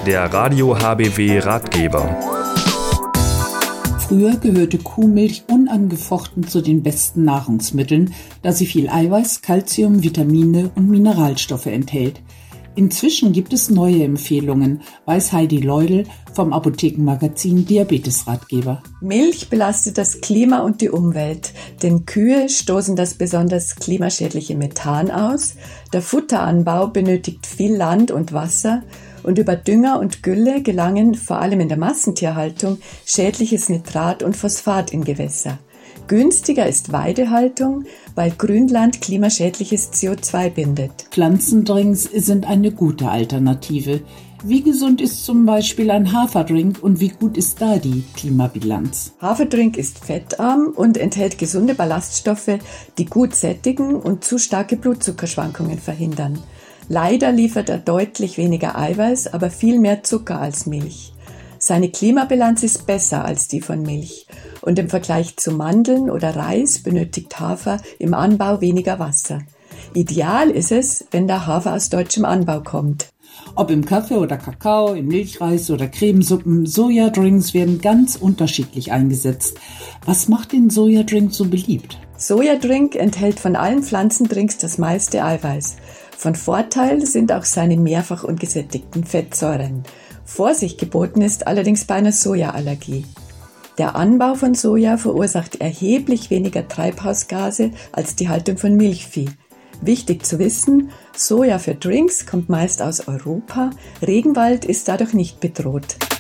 der Radio HBW Ratgeber. Früher gehörte Kuhmilch unangefochten zu den besten Nahrungsmitteln, da sie viel Eiweiß, Kalzium, Vitamine und Mineralstoffe enthält. Inzwischen gibt es neue Empfehlungen, weiß Heidi Leudel vom Apothekenmagazin Diabetesratgeber. Milch belastet das Klima und die Umwelt, denn Kühe stoßen das besonders klimaschädliche Methan aus, der Futteranbau benötigt viel Land und Wasser und über Dünger und Gülle gelangen, vor allem in der Massentierhaltung, schädliches Nitrat und Phosphat in Gewässer. Günstiger ist Weidehaltung, weil Grünland klimaschädliches CO2 bindet. Pflanzendrinks sind eine gute Alternative. Wie gesund ist zum Beispiel ein Haferdrink und wie gut ist da die Klimabilanz? Haferdrink ist fettarm und enthält gesunde Ballaststoffe, die gut sättigen und zu starke Blutzuckerschwankungen verhindern. Leider liefert er deutlich weniger Eiweiß, aber viel mehr Zucker als Milch. Seine Klimabilanz ist besser als die von Milch und im Vergleich zu Mandeln oder Reis benötigt Hafer im Anbau weniger Wasser. Ideal ist es, wenn der Hafer aus deutschem Anbau kommt. Ob im Kaffee oder Kakao, im Milchreis oder Cremesuppen, Sojadrinks werden ganz unterschiedlich eingesetzt. Was macht den Sojadrink so beliebt? Sojadrink enthält von allen Pflanzendrinks das meiste Eiweiß. Von Vorteil sind auch seine mehrfach ungesättigten Fettsäuren. Vorsicht geboten ist allerdings bei einer Sojaallergie. Der Anbau von Soja verursacht erheblich weniger Treibhausgase als die Haltung von Milchvieh. Wichtig zu wissen, Soja für Drinks kommt meist aus Europa, Regenwald ist dadurch nicht bedroht.